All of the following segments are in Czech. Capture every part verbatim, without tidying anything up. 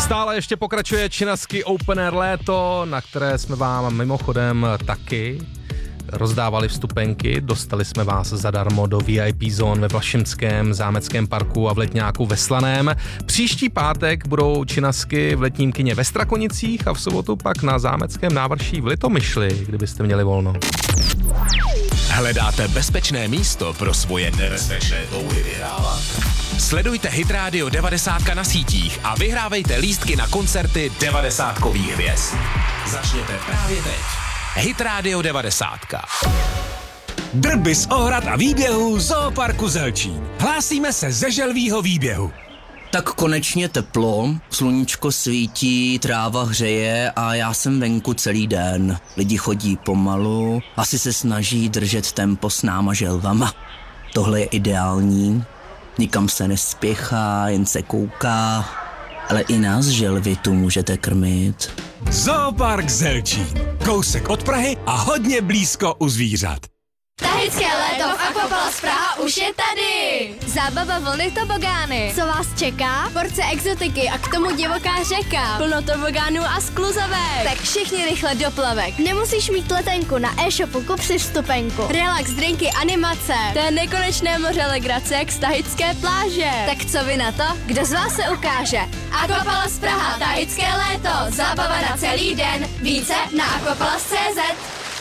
Stále ještě pokračuje Činasky Open Air léto, na které jsme vám mimochodem taky rozdávali vstupenky. Dostali jsme vás zadarmo do V I P zón ve Vlašimském zámeckém parku a v Letňáku ve Slaném. Příští pátek budou Činasky v letním kině ve Strakonicích a v sobotu pak na zámeckém návrší v Litomyšli, kdybyste měli volno. Hledáte bezpečné místo pro svoje nebezpečné touhy vyhrávat? Sledujte Hit Radio devadesát na sítích a vyhrávejte lístky na koncerty devadesátkových hvězd. Začněte právě teď. Hit Radio devadesát. Drby z ohrad a výběhů Zooparku Zelčín. Hlásíme se ze želvýho výběhu. Tak konečně teplo, sluníčko svítí, tráva hřeje a já jsem venku celý den. Lidi chodí pomalu, asi se snaží držet tempo s náma želvama. Tohle je ideální, nikam se nespěchá, jen se kouká, ale i nás želvy tu můžete krmit. Zoopark Zelčín. Kousek od Prahy a hodně blízko u zvířat. Tahické léto v Aquapalace Praha už je tady! Zábava vlny tobogány. Co vás čeká? Porce exotiky a k tomu divoká řeka. Plno tobogánů a skluzavek. Tak všichni rychle do plavek. Nemusíš mít letenku, na e-shopu kup si vstupenku. Relax, drinky, animace. To je nekonečné moře legrace jak z tahické pláže. Tak co vy na to? Kdo z vás se ukáže? Aquapalace Praha, tahické léto. Zábava na celý den. Více na aquapalace tečka cé zet.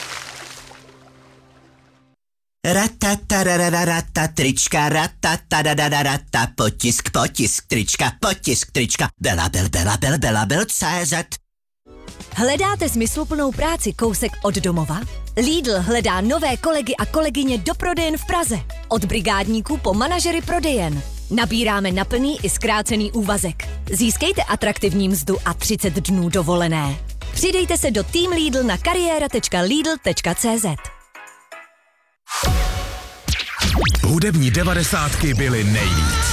Ratatarararata, trička, ratatarararata, potisk, potisk, trička, potisk, trička, bela, bel, bela, bel, bela, bel, C Z. Hledáte smysluplnou práci kousek od domova? Lidl hledá nové kolegy a kolegyně do prodejen v Praze. Od brigádníků po manažery prodejen. Nabíráme na plný i zkrácený úvazek. Získejte atraktivní mzdu a třicet dnů dovolené. Přidejte se do Team Lidl na kariéra tečka lidl tečka cé zet. Hudební devadesátky byly nejvíc.